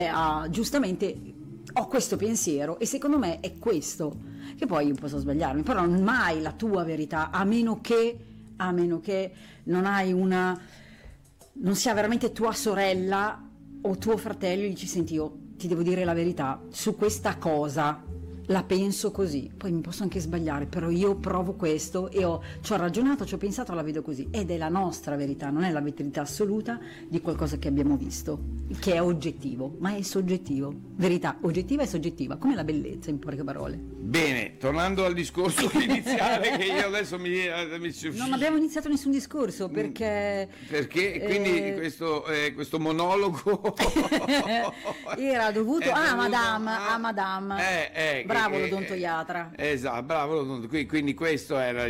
giustamente ho questo pensiero e secondo me è questo, che poi io posso sbagliarmi, però non mai la tua verità, a meno che non hai non sia veramente tua sorella o tuo fratello e dici: senti, io ti devo dire la verità su questa cosa, la penso così, poi mi posso anche sbagliare, però io provo questo e ci ho ragionato, ci ho pensato, la vedo così, ed è la nostra verità, non è la verità assoluta di qualcosa che abbiamo visto, che è oggettivo, ma è soggettivo. Verità oggettiva e soggettiva, come la bellezza, in poche parole. Bene, tornando al discorso iniziale, che io adesso non abbiamo iniziato nessun discorso perché quindi questo monologo era dovuto a Madame. Bravo l'odontoiatra. Esatto, bravo. Quindi questo era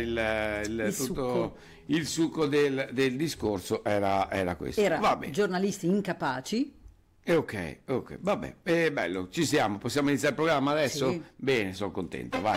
il succo del discorso, era questo. Era vabbè. Giornalisti incapaci. Ok, vabbè, bello, ci siamo, possiamo iniziare il programma adesso? Sì. Bene, sono contento, vai.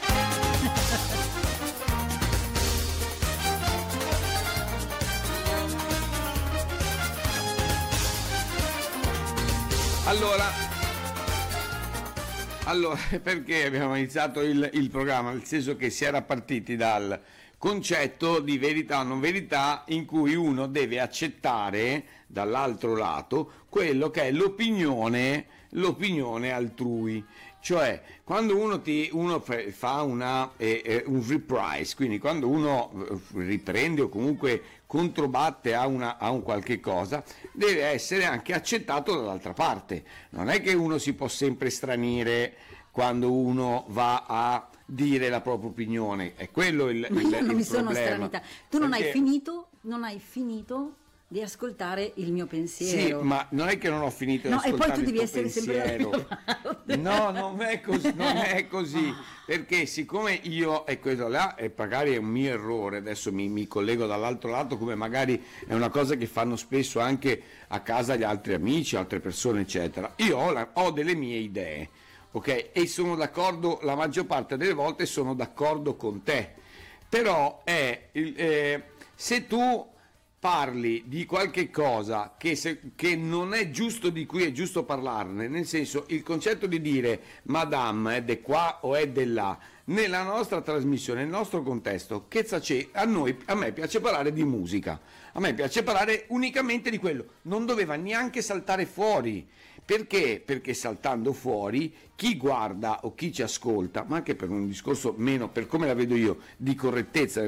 Allora, perché abbiamo iniziato il programma? Nel senso che si era partiti dal concetto di verità o non verità, in cui uno deve accettare dall'altro lato quello che è l'opinione altrui. Cioè, quando uno fa un reprise, quindi quando uno riprende o comunque controbatte a un qualche cosa, deve essere anche accettato dall'altra parte. Non è che uno si può sempre stranire quando uno va a dire la propria opinione, è quello il Ma io non mi sono problema. stranita. Tu non hai finito di ascoltare il mio pensiero. Sì, ma non è che non ho finito di ascoltare e poi tu devi il essere pensiero. sempre dalla mia parte. No, non è così, perché siccome io, e questo là, e magari è un mio errore, adesso mi collego dall'altro lato, come magari è una cosa che fanno spesso anche a casa gli altri amici, altre persone, eccetera. Io ho delle mie idee, ok? E sono d'accordo, la maggior parte delle volte sono d'accordo con te, però se tu parli di qualche cosa che non è giusto, di cui è giusto parlarne, nel senso, il concetto di dire Madame è de qua o è de là, nella nostra trasmissione, nel nostro contesto, a me piace parlare di musica, a me piace parlare unicamente di quello, non doveva neanche saltare fuori. Perché? Perché saltando fuori, chi guarda o chi ci ascolta, ma anche per un discorso meno, per come la vedo io, di correttezza,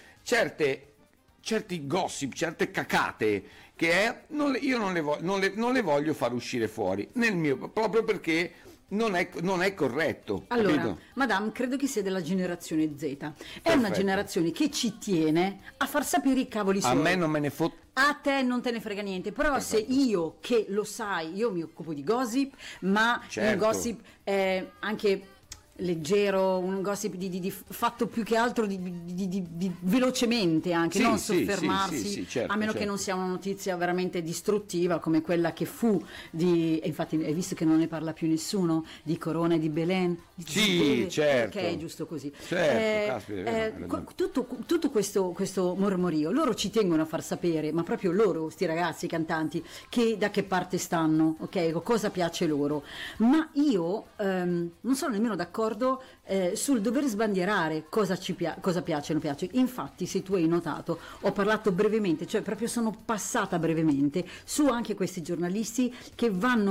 certi gossip, certe cacate che io non le voglio far uscire fuori, proprio perché non è corretto. Allora, capito? Madame, credo che sia della generazione Z. È una generazione che ci tiene a far sapere i cavoli suoi. A me non me ne fotte. A te non te ne frega niente, però Perfetto. se io, che lo sai, io mi occupo di gossip, ma Certo. il gossip è anche leggero, un gossip di fatto più che altro di velocemente anche, Sì, non sì, soffermarsi, sì, certo, a meno che non sia una notizia veramente distruttiva come quella che fu e infatti hai visto che non ne parla più nessuno, di Corona e di Belen. Sì, certo. Che è giusto così. Certo, caspita, hai ragione. Tutto questo mormorio, loro ci tengono a far sapere, ma proprio loro, sti ragazzi, i cantanti, da che parte stanno, ok? Cosa piace loro. Ma io non sono nemmeno d'accordo sul dover sbandierare cosa piace o non piace. Infatti, se tu hai notato, ho parlato brevemente, cioè proprio sono passata brevemente su anche questi giornalisti che vanno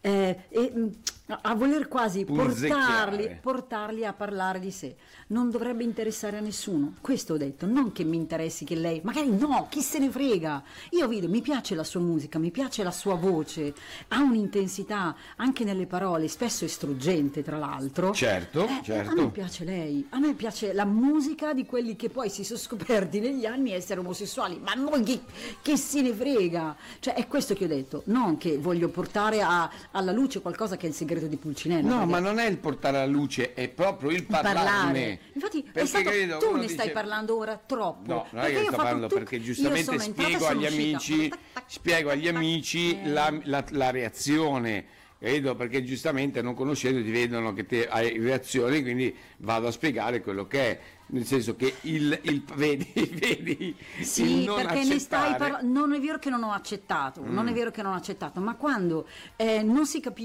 a voler quasi portarli a parlare di sé. Non dovrebbe interessare a nessuno, questo ho detto, non che mi interessi che lei, magari no, chi se ne frega. Io vedo, mi piace la sua musica, mi piace la sua voce, ha un'intensità anche nelle parole, spesso è struggente tra l'altro. Certo. A me piace lei, a me piace la musica di quelli che poi si sono scoperti negli anni essere omosessuali, ma noi che se ne frega. Cioè è questo che ho detto, non che voglio portare alla luce qualcosa che è il segreto di Pulcinella. No, ma non è il portare alla luce, è proprio il parlarne. Infatti perché tu ne stai parlando ora troppo. No, non è che sto parlando, perché giustamente spiego agli amici la reazione credo, perché giustamente non conoscendo ti vedono che te hai reazioni, quindi vado a spiegare quello che è, nel senso che vedi Sì, il non perché ne stai accettare. non è vero che non ho accettato, non è vero che non ho accettato, ma quando non si capisce